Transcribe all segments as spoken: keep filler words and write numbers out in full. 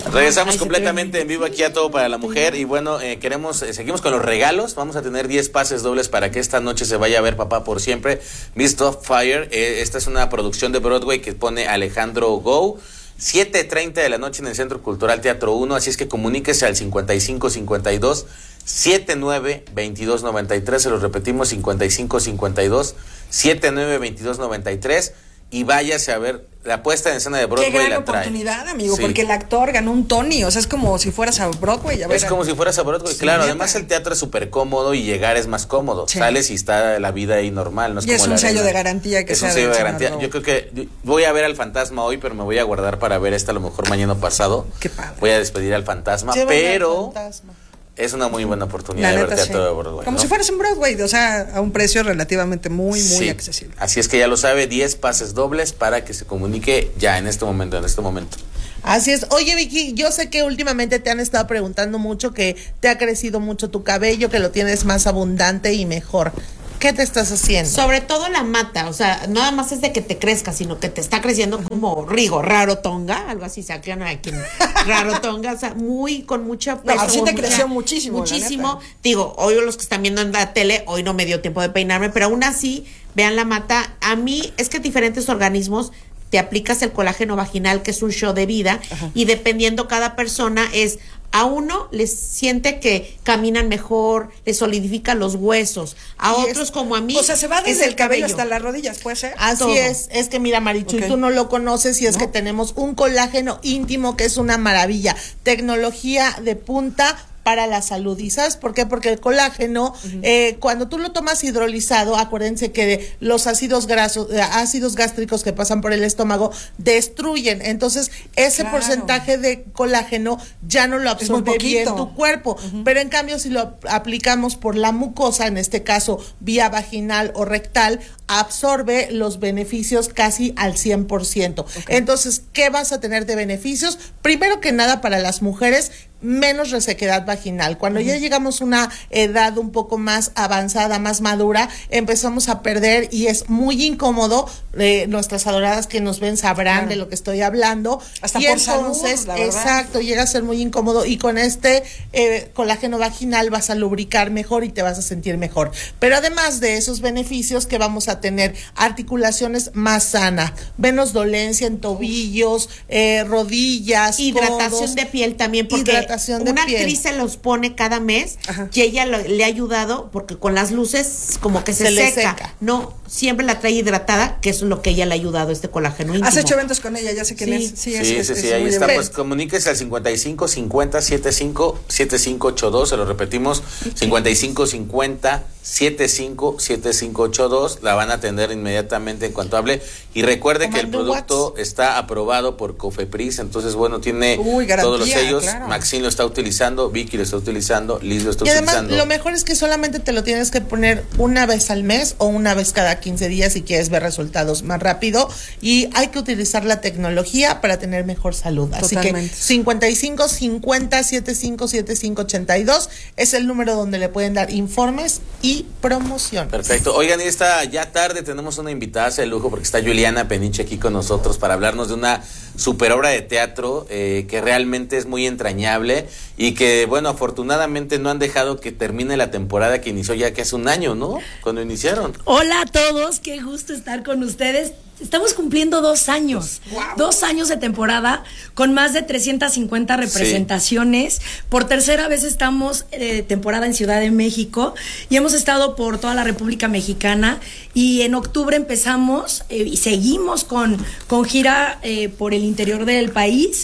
Regresamos Ay, completamente en vivo aquí a Todo para la Mujer. Y bueno, eh, queremos, eh, seguimos con los regalos. Vamos a tener diez pases dobles para que esta noche se vaya a ver Papá por Siempre, Mist of Fire. Eh, esta es una producción de Broadway que pone Alejandro Go. siete treinta de la noche en el Centro Cultural Teatro uno. Así es que comuníquese al cincuenta y cinco cincuenta y dos setenta y nueve veintidós noventa y tres. Se los repetimos, cincuenta y cinco cincuenta y dos setenta y nueve veintidós noventa y tres. Y váyase a ver la puesta en escena de Broadway. Qué gran la trae. oportunidad, amigo, Sí. porque el actor ganó un Tony, o sea, es como si fueras a Broadway. A ver, Es como si fueras a Broadway, Sí, claro. neta. Además el teatro es súper cómodo y llegar es más cómodo. Sí. Sales y está la vida ahí normal. No es y como es un la sello arena. de garantía que Es sea un sello del de señor garantía. Go. Yo creo que yo voy a ver al fantasma hoy, pero me voy a guardar para ver esta a lo mejor mañana o pasado. Qué padre. Voy a despedir al fantasma, Llévame pero al fantasma. es una muy buena oportunidad La de ver neta, teatro sí. de Broadway. Como ¿no? si fueras en Broadway, o sea, a un precio relativamente muy, muy Sí. accesible. Así es que ya lo sabe, diez pases dobles para que se comunique ya en este momento, en este momento. Así es. Oye, Vicky, yo sé que últimamente te han estado preguntando mucho, que te ha crecido mucho tu cabello, que lo tienes más abundante y mejor. ¿Qué te estás haciendo? Sobre todo la mata, o sea, nada más es de que te crezca, sino que te está creciendo como Rigo, rarotonga, algo así, sacan aquí, rarotonga, o sea, muy, con mucha No, peso, así te mucha- creció muchísimo, la Muchísimo. neta. Digo, hoy los que están viendo en la tele, hoy no me dio tiempo de peinarme, pero aún así, vean la mata. A mí, es que diferentes organismos te aplicas el colágeno vaginal, que es un show de vida, Ajá. y dependiendo cada persona es, a uno les siente que caminan mejor, les solidifica los huesos, a Y otros es- como a mí. O sea, se va es desde el cabello hasta las rodillas, ¿puede ser? Así todo. es, es que mira, Marichu, Ok. tú no lo conoces y es No. que tenemos un colágeno íntimo que es una maravilla, tecnología de punta para la salud. ¿Y sabes por qué? Porque el colágeno, uh-huh. eh, cuando tú lo tomas hidrolizado, acuérdense que los ácidos grasos, eh, ácidos gástricos que pasan por el estómago destruyen. Entonces, ese Claro. porcentaje de colágeno ya no lo absorbe bien tu cuerpo. Uh-huh. Pero en cambio, si lo aplicamos por la mucosa, en este caso vía vaginal o rectal, absorbe los beneficios casi al cien por ciento. Okay. Entonces, ¿qué vas a tener de beneficios? Primero que nada, para las mujeres, menos resequedad vaginal. Cuando uh-huh. ya llegamos a una edad un poco más avanzada, más madura, empezamos a perder y es muy incómodo. Eh, nuestras adoradas que nos ven sabrán claro. de lo que estoy hablando. Hasta y por entonces, salud, la verdad. exacto, llega a ser muy incómodo y con este eh, colágeno vaginal vas a lubricar mejor y te vas a sentir mejor. Pero además de esos beneficios que vamos a tener, articulaciones más sanas, menos dolencia en tobillos, eh, rodillas, hidratación codos, de piel también, porque hidratación de una piel. actriz se los pone cada mes. Ajá. Y ella lo, le ha ayudado porque con las luces como que se, Se le seca. seca. No, siempre la trae hidratada, que es lo que ella le ha ayudado, este colágeno íntimo. Has hecho eventos con ella, ya sé quién Sí. es. Sí, Sí, es, sí, es, sí, es ahí muy está. bien. Pues comuníquese al cincuenta y cinco cincuenta setenta y cinco setenta y cinco ochenta y dos, se lo repetimos, cincuenta y cinco cincuenta setenta y cinco setenta y cinco ochenta y dos, la van a atender inmediatamente en cuanto hable. Y recuerde o que el producto WhatsApp. está aprobado por Cofepris, entonces bueno, tiene Uy, garantía, todos los sellos. claro. Maxine lo está utilizando, Vicky lo está utilizando, Liz lo está Y además, utilizando. lo mejor es que solamente te lo tienes que poner una vez al mes o una vez cada quince días si quieres ver resultados más rápido. Y hay que utilizar la tecnología para tener mejor salud. Así Totalmente. que cincuenta y cinco cincuenta setenta y cinco setenta y cinco ochenta y dos es el número donde le pueden dar informes y promoción. Perfecto. Oigan, y esta ya tarde tenemos una invitada de lujo porque está Juliana Peniche aquí con nosotros para hablarnos de una super obra de teatro eh, que realmente es muy entrañable y que, bueno, afortunadamente no han dejado que termine la temporada que inició ya que hace un año, ¿no? Cuando iniciaron. Hola a todos, qué gusto estar con ustedes. Estamos cumpliendo dos años, wow. dos años de temporada con más de trescientas cincuenta representaciones. Sí. Por tercera vez estamos eh, temporada en Ciudad de México y hemos estado por toda la República Mexicana y en octubre empezamos eh, y seguimos con, con gira eh, por el interior del país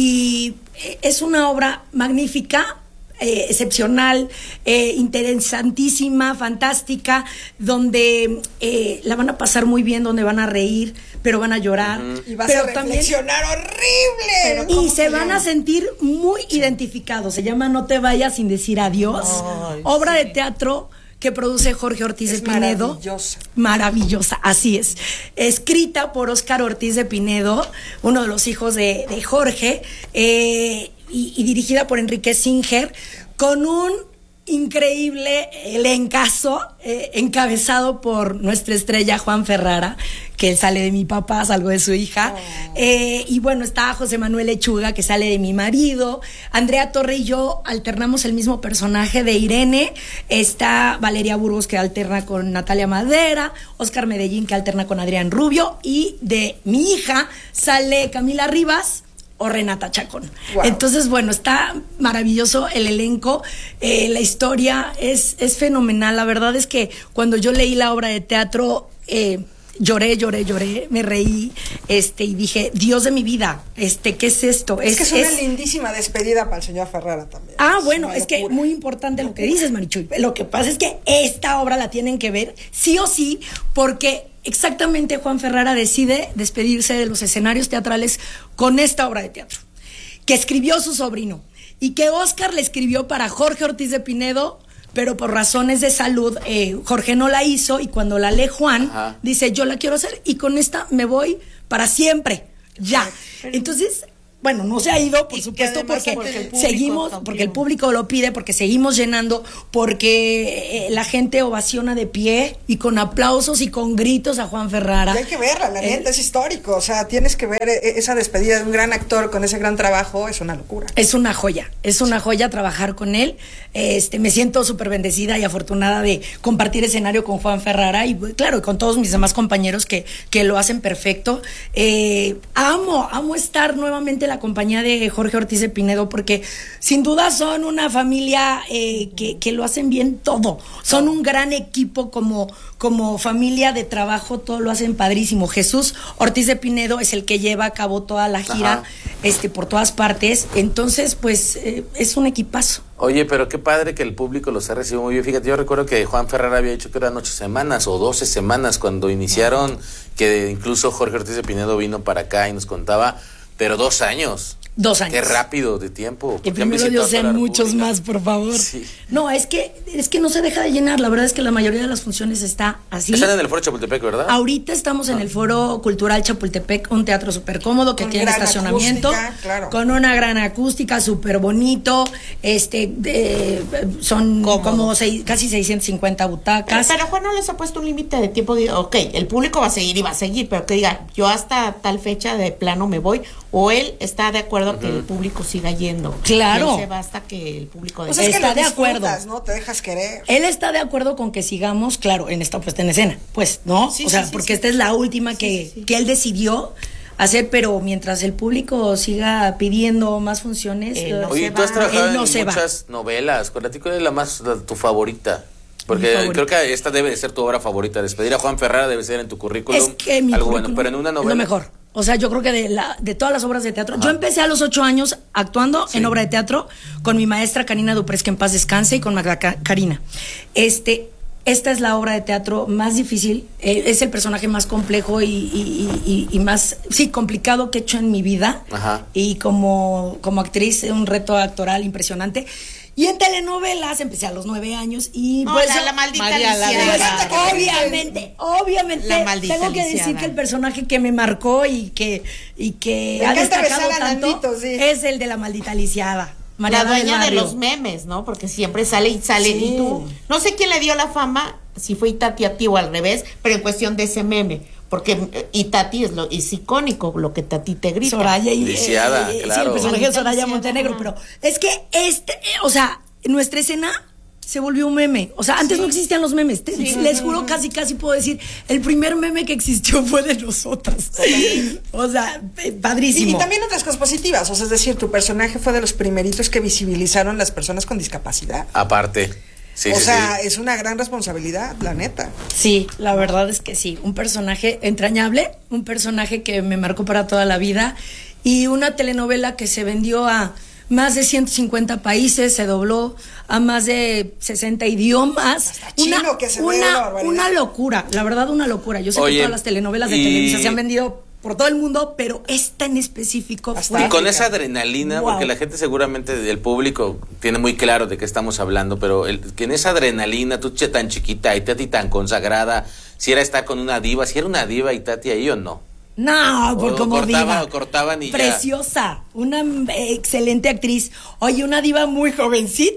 y eh, es una obra magnífica. Eh, excepcional, eh, interesantísima, fantástica, donde eh, la van a pasar muy bien, donde van a reír, pero van a llorar. Uh-huh. Y vas pero a reflexionar también, horrible. Y se van a sentir muy sí. identificados. Se llama No te vayas sin decir adiós. Ay, obra sí. de teatro que produce Jorge Ortiz es de Pinedo. Maravillosa. Maravillosa, así es. Escrita por Óscar Ortiz de Pinedo, uno de los hijos de, de Jorge, eh, y, y dirigida por Enrique Singer, con un increíble elencazo, eh, encabezado por nuestra estrella Juan Ferrara, que sale de mi papá, salgo de su hija. Oh. Eh, y bueno, está José Manuel Lechuga, que sale de mi marido. Andrea Torre y yo alternamos el mismo personaje de Irene. Está Valeria Burgos, que alterna con Natalia Madera. Oscar Medellín, que alterna con Adrián Rubio. Y de mi hija sale Camila Rivas o Renata Chacón. Wow. Entonces, bueno, está maravilloso el elenco, eh, la historia es, es fenomenal. La verdad es que cuando yo leí la obra de teatro, eh, lloré, lloré, lloré, me reí, este, y dije, Dios de mi vida, este, ¿qué es esto? Es, es que es una es... lindísima despedida para el señor Ferrara también. Ah, es bueno, es que muy importante lo que dices, Marichuy. Lo que pasa es que esta obra la tienen que ver sí o sí, porque exactamente Juan Ferrara decide despedirse de los escenarios teatrales con esta obra de teatro, que escribió su sobrino, y que Oscar le escribió para Jorge Ortiz de Pinedo, pero por razones de salud, eh, Jorge no la hizo, y cuando la lee Juan, ajá, dice, yo la quiero hacer, y con esta me voy para siempre, ya. Entonces, bueno, no se ha ido, por supuesto, porque, porque seguimos, porque el público lo pide, porque seguimos llenando, porque eh, la gente ovaciona de pie y con aplausos y con gritos a Juan Ferrara. Y hay que verla, la neta, eh, es histórico, o sea, tienes que ver esa despedida de un gran actor con ese gran trabajo, es una locura. Es una joya, es una joya trabajar con él. Este, me siento súper bendecida y afortunada de compartir escenario con Juan Ferrara y, claro, con todos mis demás compañeros que, que lo hacen perfecto. Eh, amo, amo estar nuevamente en la compañía de Jorge Ortiz de Pinedo, porque sin duda son una familia eh, que, que lo hacen bien todo. Son un gran equipo como, como familia de trabajo, todo lo hacen padrísimo. Jesús Ortiz de Pinedo es el que lleva a cabo toda la gira, este, por todas partes. Entonces, pues, eh, es un equipazo. Oye, pero qué padre que el público los ha recibido muy bien. Fíjate, yo recuerdo que Juan Ferrara había dicho que eran ocho semanas o doce semanas cuando iniciaron, que incluso Jorge Ortiz de Pinedo vino para acá y nos contaba, pero dos años. Dos años. Qué rápido de tiempo. Que primero Dios sean muchos más, por favor. Sí. No, es que es que no se deja de llenar. La verdad es que la mayoría de las funciones está así. Están en el Foro Chapultepec, ¿verdad? Ahorita estamos ah. en el Foro Cultural Chapultepec, un teatro súper cómodo que con tiene estacionamiento, acústica, claro, con una gran acústica, súper bonito. Este, de, son cómodo, como seis, casi seiscientas cincuenta butacas. Pero, pero Juan no les ha puesto un límite de tiempo. De, ok, el público va a seguir y va a seguir, pero que diga, yo hasta tal fecha de plano me voy, o él está de acuerdo que el público siga yendo. Claro. Se basta que el público pues es que está de acuerdo. ¿No? Te dejas querer. Él está de acuerdo con que sigamos, claro, en esta puesta en escena, pues, ¿no? Sí, o sea, sí, porque sí, esta sí. es la última que, sí, sí. que él decidió hacer, pero mientras el público siga pidiendo más funciones, él no Oye, tú has trabajado en no muchas va. novelas. ¿Cuál es la más la, tu favorita? Porque creo que esta debe de ser tu obra favorita. Despedir a Juan Ferrara debe ser en tu currículum. Es que mi algo bueno, pero en una novela. Lo mejor. O sea, yo creo que de, la, de todas las obras de teatro, ajá, yo empecé a los ocho años actuando sí. en obra de teatro con mi maestra Karina Duprés, que en paz descanse, y con Magda Karina. Este, esta es la obra de teatro más difícil, eh, es el personaje más complejo y, y, y, y más, sí, complicado que he hecho en mi vida. Ajá. Y como, como actriz, un reto actoral impresionante. Y en telenovelas empecé a los nueve años y no, pues la, la maldita María, la la obviamente, obviamente tengo que decir que el personaje que me marcó y que y que ha destacado tanto Nandito, sí. es el de la maldita lisiada. La dueña de los memes, ¿no? Porque siempre sale y sale sí. y tú. No sé quién le dio la fama, si fue Itati a ti o al revés, pero en cuestión de ese meme. Porque Itati es lo es icónico, lo que Tati te grita. Soraya y Lisiada, eh, claro. Sí, el personaje de Soraya Montenegro, pero es que este, eh, o sea, nuestra escena se volvió un meme. O sea, antes sí. no existían los memes. Sí. Les juro, casi, casi puedo decir, el primer meme que existió fue de nosotras. Sí. O sea, padrísimo. Y, y también otras cosas positivas. O sea, es decir, tu personaje fue de los primeritos que visibilizaron las personas con discapacidad. Aparte. Sí, o sí, sea, sí. es una gran responsabilidad, la neta. Sí, la verdad es que sí. Un personaje entrañable, un personaje que me marcó para toda la vida y una telenovela que se vendió a más de ciento cincuenta países, se dobló a más de sesenta idiomas. Hasta chino una, que se una, ve una locura, la verdad una locura. Yo sé Oye, que todas las telenovelas de y... Televisa se han vendido por todo el mundo, pero esta en específico fue... Y con esa adrenalina, wow. porque la gente seguramente del público tiene muy claro de qué estamos hablando, pero el, que en esa adrenalina, tú tan chiquita y Tati tan consagrada, si era estar con una diva, si era una diva y Tati ahí o no. No, por como cortaban, diva. O cortaban y preciosa, ya. Una excelente actriz. Oye, una diva muy jovencita.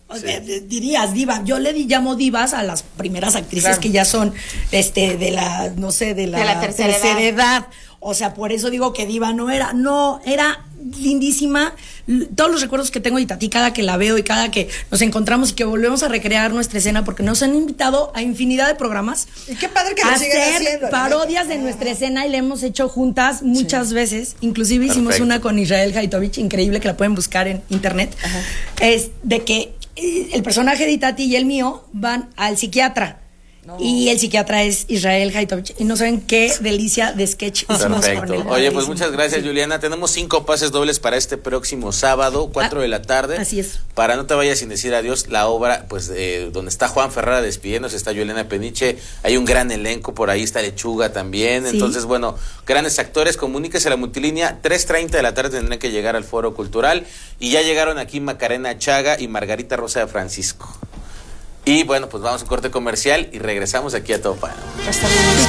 Sí. Dirías diva, yo le llamo divas a las primeras actrices claro. que ya son este de la no sé de la, de la tercera, tercera edad. edad, o sea, por eso digo que diva no era, no, era lindísima. Todos los recuerdos que tengo de Itatí cada que la veo y cada que nos encontramos y que volvemos a recrear nuestra escena, porque nos han invitado a infinidad de programas. Y qué padre que lo sigan haciendo. Parodias de nuestra escena y la hemos hecho juntas muchas sí. veces. Inclusive hicimos Perfecto. una con Israel Haitovich, increíble, que la pueden buscar en internet. Ajá. Es de que el personaje de Itatí y el mío van al psiquiatra. No. Y el psiquiatra es Israel Haitovich. Y no saben qué delicia de sketch hicimos Perfecto. con él. Oye, pues muchas gracias, sí. Juliana. Tenemos cinco pases dobles para este próximo sábado, cuatro ah, de la tarde. Así es. Para no te vayas sin decir adiós, la obra, pues, eh, donde está Juan Ferrara despidiéndose, está Juliana Peniche. Hay un gran elenco por ahí, está Lechuga también. Sí. Entonces, bueno, grandes actores. Comuníquese a la multilínea. tres treinta de la tarde tendrán que llegar al Foro Cultural. Y ya llegaron aquí Macarena Chaga y Margarita Rosa de Francisco. Y bueno, pues vamos a un corte comercial y regresamos aquí a Todo Para.